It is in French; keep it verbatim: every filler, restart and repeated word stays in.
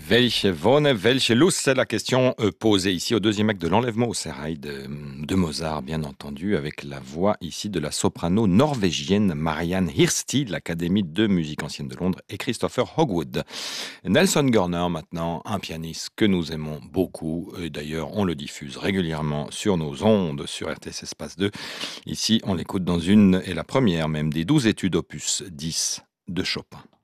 Welche Wonne, welche Lust, c'est la question euh, posée ici au deuxième acte de l'enlèvement au sérail de, de Mozart, bien entendu, avec la voix ici de la soprano norvégienne Marianne Hirsti de l'Académie de musique ancienne de Londres et Christopher Hogwood. Nelson Gorner maintenant, un pianiste que nous aimons beaucoup, et d'ailleurs on le diffuse régulièrement sur nos ondes, sur R T S Espace deux. Ici on l'écoute dans une, et la première même des douze études opus dix de Chopin.